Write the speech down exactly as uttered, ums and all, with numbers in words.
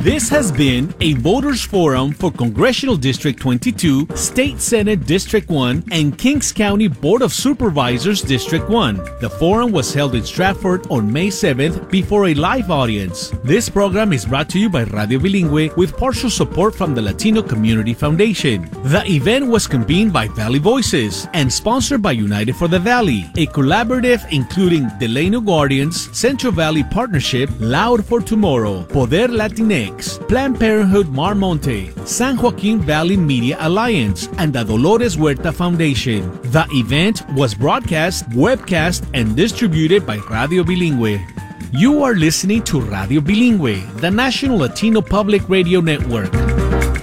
This has been a voters forum for Congressional District twenty-two, State Senate District one, and Kings County Board of Supervisors District one. The forum was held in Stratford on May seventh before a live audience. This program is brought to you by Radio Bilingüe with partial support from the Latino Community Foundation. The event was convened by Valley Voices and sponsored by United for the Valley, a collaborative including Delano Guardians, Central Valley Partnership, Loud for Tomorrow, Poder Latinx, Planned Parenthood Mar Monte, San Joaquin Valley Media Alliance, and the Dolores Huerta Foundation. The event was broadcast, webcast, and distributed by Radio Bilingüe. You are listening to Radio Bilingüe, the National Latino Public Radio Network.